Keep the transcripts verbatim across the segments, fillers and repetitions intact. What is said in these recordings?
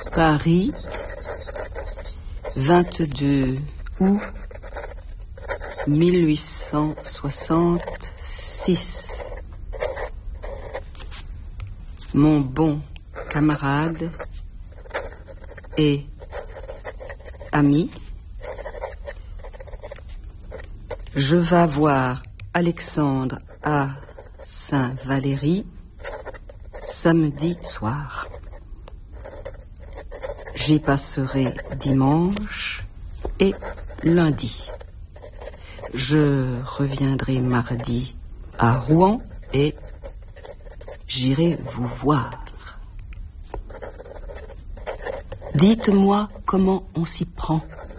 Paris, vingt-deux août mille huit cent soixante-six. Mon bon camarade et ami, je vas voir Alexandre à Saint-Valery samedi soir. J'y passerai dimanche et lundi. Je reviendrai mardi à Rouen et j'irai vous voir. Dites-moi comment on s'y prend.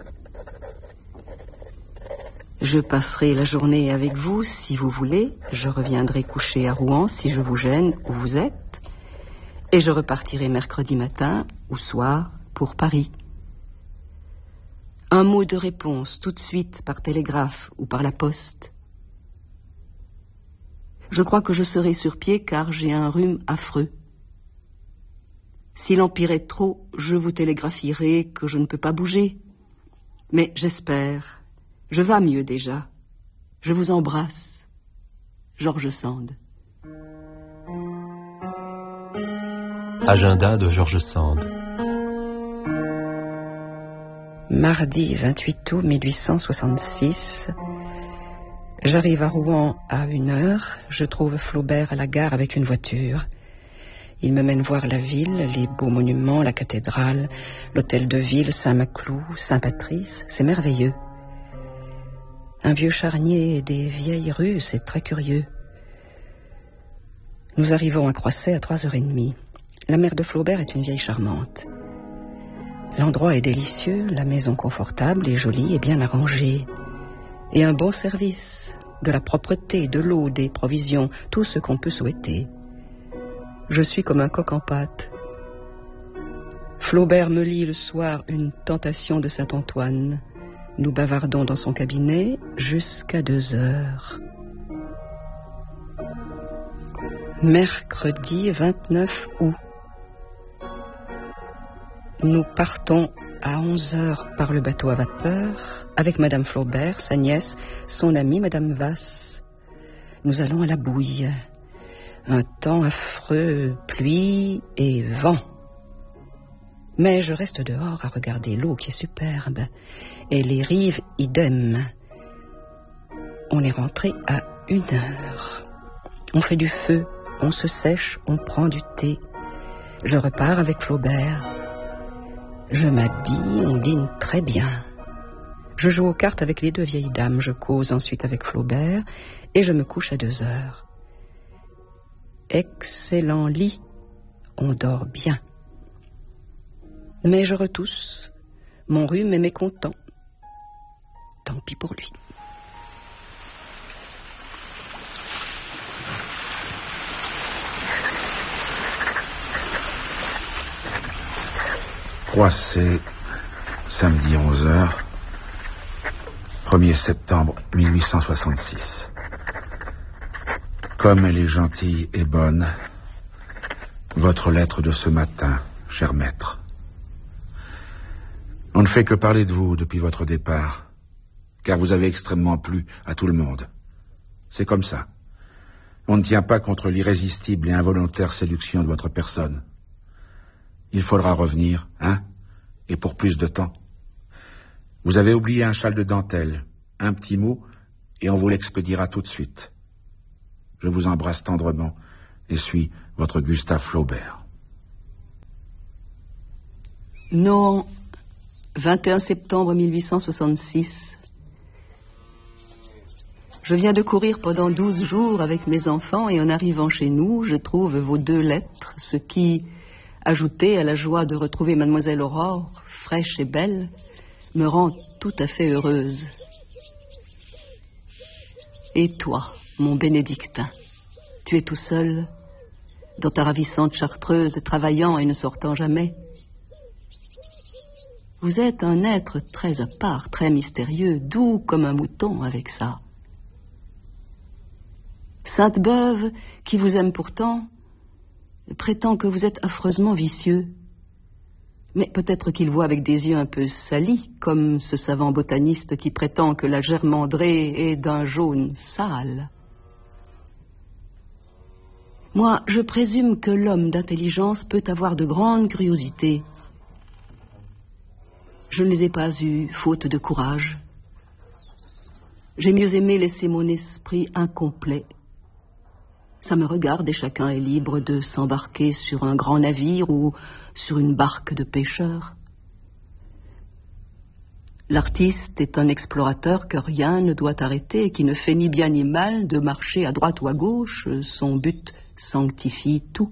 Je passerai la journée avec vous si vous voulez. Je reviendrai coucher à Rouen si je vous gêne où vous êtes. Et je repartirai mercredi matin ou soir pour Paris. Un mot de réponse tout de suite par télégraphe ou par la poste. Je crois que je serai sur pied car j'ai un rhume affreux. S'il empirait trop, je vous télégraphierai que je ne peux pas bouger. Mais j'espère. Je vas mieux déjà. Je vous embrasse. George Sand. Agenda de George Sand. Mardi vingt-huit août mille huit cent soixante-six. J'arrive à Rouen à une heure. Je trouve Flaubert à la gare avec une voiture. Il me mène voir la ville, les beaux monuments, la cathédrale, l'hôtel de ville, Saint-Maclou, Saint-Patrice. C'est merveilleux. Un vieux charnier et des vieilles rues, c'est très curieux. Nous arrivons à Croisset à trois heures trente. La mère de Flaubert est une vieille charmante. L'endroit est délicieux, la maison confortable et jolie et bien arrangée. Et un bon service, de la propreté, de l'eau, des provisions, tout ce qu'on peut souhaiter. Je suis comme un coq en pâte. Flaubert me lit le soir une tentation de Saint-Antoine. Nous bavardons dans son cabinet jusqu'à deux heures. Mercredi vingt-neuf août. Nous partons à onze heures par le bateau à vapeur avec Madame Flaubert, sa nièce, son amie Madame Vasse. Nous allons à la Bouille. Un temps affreux, pluie et vent. Mais je reste dehors à regarder l'eau qui est superbe et les rives idem. On est rentré à une heure. On fait du feu, on se sèche, on prend du thé. Je repars avec Flaubert. Je m'habille, on dîne très bien. Je joue aux cartes avec les deux vieilles dames. Je cause ensuite avec Flaubert et je me couche à deux heures. Excellent lit, on dort bien. Mais je retousse. Mon rhume est mécontent. Tant pis pour lui. Croisset, samedi onze heures, premier septembre mille huit cent soixante-six. Comme elle est gentille et bonne, votre lettre de ce matin, cher maître. On ne fait que parler de vous depuis votre départ, car vous avez extrêmement plu à tout le monde. C'est comme ça. On ne tient pas contre l'irrésistible et involontaire séduction de votre personne. Il faudra revenir, hein, et pour plus de temps. Vous avez oublié un châle de dentelle, un petit mot, et on vous l'expédiera tout de suite. Je vous embrasse tendrement et suis votre Gustave Flaubert. Non, vingt et un septembre mille huit cent soixante-six. Je viens de courir pendant douze jours avec mes enfants et en arrivant chez nous, je trouve vos deux lettres, ce qui, ajouté à la joie de retrouver Mademoiselle Aurore, fraîche et belle, me rend tout à fait heureuse. Et toi, mon bénédictin, tu es tout seul, dans ta ravissante chartreuse, travaillant et ne sortant jamais. Vous êtes un être très à part, très mystérieux, doux comme un mouton avec ça. Sainte-Beuve, qui vous aime pourtant, prétend que vous êtes affreusement vicieux. Mais peut-être qu'il voit avec des yeux un peu salis, comme ce savant botaniste qui prétend que la germandrée est d'un jaune sale. Moi, je présume que l'homme d'intelligence peut avoir de grandes curiosités. Je ne les ai pas eues, faute de courage. J'ai mieux aimé laisser mon esprit incomplet. Ça me regarde et chacun est libre de s'embarquer sur un grand navire ou sur une barque de pêcheurs. L'artiste est un explorateur que rien ne doit arrêter et qui ne fait ni bien ni mal de marcher à droite ou à gauche. Son but sanctifie tout.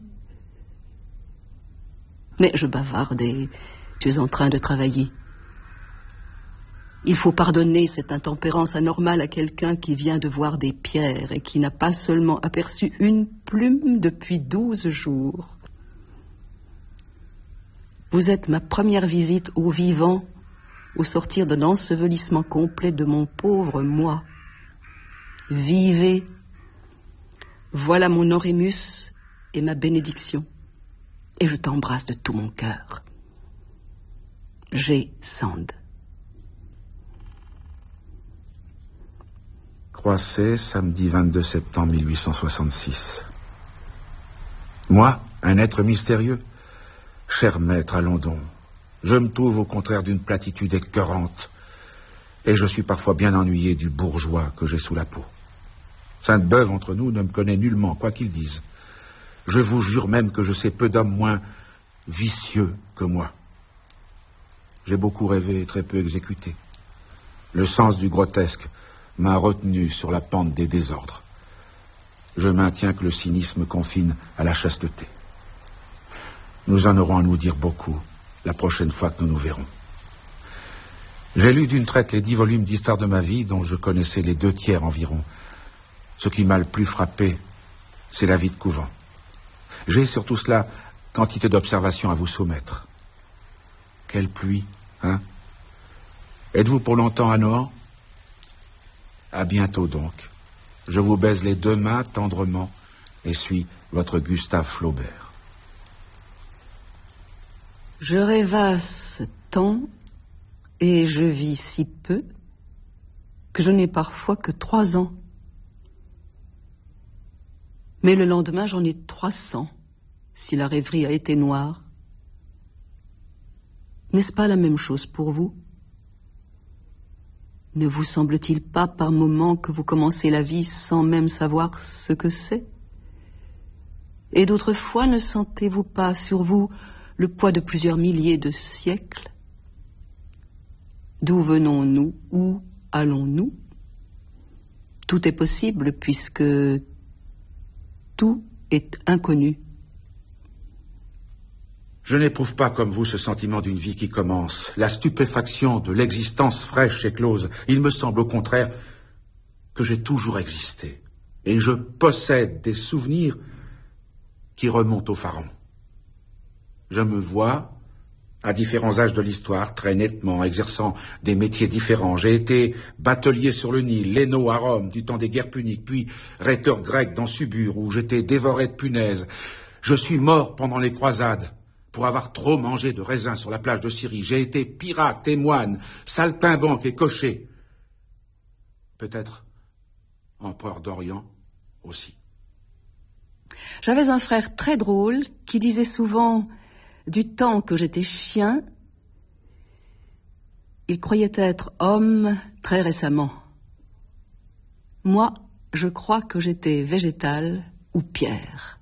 Mais je bavarde et tu es en train de travailler. Il faut pardonner cette intempérance anormale à quelqu'un qui vient de voir des pierres et qui n'a pas seulement aperçu une plume depuis douze jours. Vous êtes ma première visite au vivant au sortir d'un ensevelissement complet de mon pauvre moi. Vivez. Voilà mon orémus et ma bénédiction. Et je t'embrasse de tout mon cœur. G. Sand. Croisset, samedi vingt-deux septembre mille huit cent soixante-six. Moi, un être mystérieux? Cher maître, allons donc. Je me trouve au contraire d'une platitude écœurante, et je suis parfois bien ennuyé du bourgeois que j'ai sous la peau. Sainte-Beuve, entre nous, ne me connaît nullement, quoi qu'il dise. Je vous jure même que je sais peu d'hommes moins vicieux que moi. J'ai beaucoup rêvé et très peu exécuté. Le sens du grotesque m'a retenu sur la pente des désordres. Je maintiens que le cynisme confine à la chasteté. Nous en aurons à nous dire beaucoup la prochaine fois que nous nous verrons. J'ai lu d'une traite les dix volumes d'histoire de ma vie, dont je connaissais les deux tiers environ. Ce qui m'a le plus frappé, c'est la vie de couvent. J'ai sur tout cela quantité d'observations à vous soumettre. Quelle pluie, hein? Êtes-vous pour longtemps à Nohant? À bientôt donc. Je vous baise les deux mains tendrement et suis votre Gustave Flaubert. Je rêvasse tant et je vis si peu que je n'ai parfois que trois ans. Mais le lendemain, j'en ai trois cents, si la rêverie a été noire. N'est-ce pas la même chose pour vous? Ne vous semble-t-il pas par moments que vous commencez la vie sans même savoir ce que c'est? Et d'autres fois, ne sentez-vous pas sur vous le poids de plusieurs milliers de siècles? D'où venons-nous? Où allons-nous? Tout est possible puisque tout est inconnu. Je n'éprouve pas comme vous ce sentiment d'une vie qui commence, la stupéfaction de l'existence fraîche et close. Il me semble au contraire que j'ai toujours existé et je possède des souvenirs qui remontent au pharaon. Je me vois, à différents âges de l'histoire, très nettement, exerçant des métiers différents. J'ai été batelier sur le Nil, léno à Rome, du temps des guerres puniques, puis rhéteur grec dans Subur, où j'étais dévoré de punaises. Je suis mort pendant les croisades, pour avoir trop mangé de raisins sur la plage de Syrie. J'ai été pirate et moine, saltimbanque et cocher. Peut-être empereur d'Orient aussi. J'avais un frère très drôle qui disait souvent, du temps que j'étais chien, il croyait être homme très récemment. Moi, je crois que j'étais végétal ou pierre.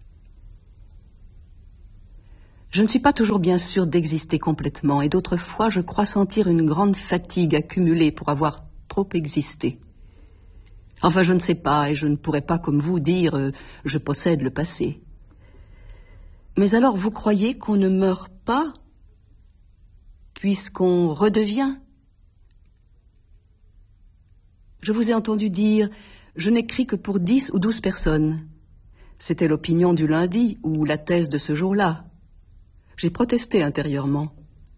Je ne suis pas toujours bien sûre d'exister complètement, et d'autres fois je crois sentir une grande fatigue accumulée pour avoir trop existé. Enfin, je ne sais pas, et je ne pourrais pas, comme vous, dire euh, « je possède le passé ». Mais alors, vous croyez qu'on ne meurt pas, puisqu'on redevient? Je vous ai entendu dire « je n'écris que pour dix ou douze personnes ». C'était l'opinion du lundi, ou la thèse de ce jour-là. J'ai protesté intérieurement.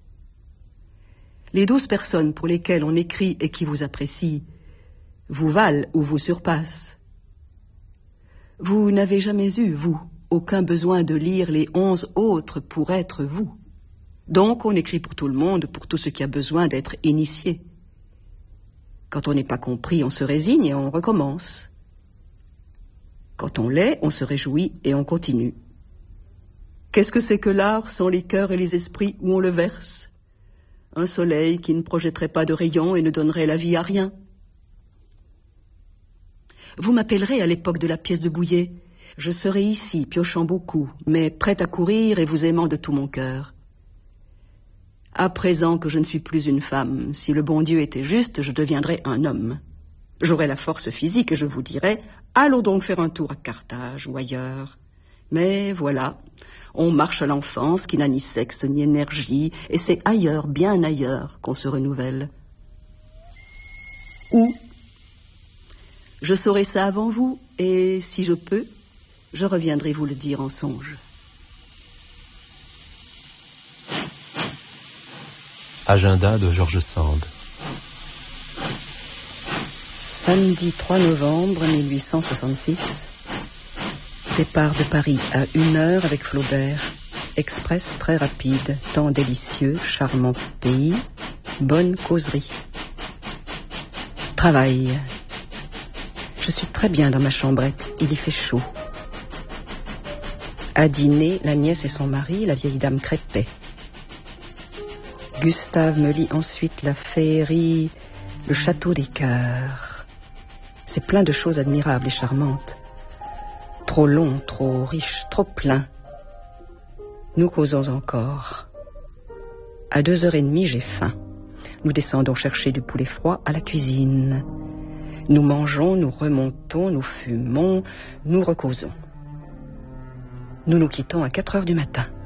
Les douze personnes pour lesquelles on écrit et qui vous apprécient vous valent ou vous surpassent. Vous n'avez jamais eu, vous, aucun besoin de lire les onze autres pour être vous. Donc on écrit pour tout le monde, pour tout ce qui a besoin d'être initié. Quand on n'est pas compris, on se résigne et on recommence. Quand on l'est, on se réjouit et on continue. Qu'est-ce que c'est que l'art sans les cœurs et les esprits où on le verse? Un soleil qui ne projetterait pas de rayons et ne donnerait la vie à rien. Vous m'appellerez à l'époque de la pièce de Bouillet. Je serai ici, piochant beaucoup, mais prête à courir et vous aimant de tout mon cœur. À présent que je ne suis plus une femme, si le bon Dieu était juste, je deviendrais un homme. J'aurais la force physique et je vous dirais, allons donc faire un tour à Carthage ou ailleurs. Mais voilà, on marche à l'enfance qui n'a ni sexe ni énergie, et c'est ailleurs, bien ailleurs, qu'on se renouvelle. Où? Je saurai ça avant vous, et si je peux, je reviendrai vous le dire en songe. Agenda de George Sand. Samedi trois novembre mille huit cent soixante-six. Départ de Paris à une heure avec Flaubert. Express très rapide, temps délicieux, charmant pays, bonne causerie. Travail. Je suis très bien dans ma chambrette, il y fait chaud. À dîner, la nièce et son mari, la vieille dame crépaient. Gustave me lit ensuite la féerie, le château des cœurs. C'est plein de choses admirables et charmantes. Trop long, trop riche, trop plein. Nous causons encore. À deux heures et demie, j'ai faim. Nous descendons chercher du poulet froid à la cuisine. Nous mangeons, nous remontons, nous fumons, nous recausons. Nous nous quittons à quatre heures du matin.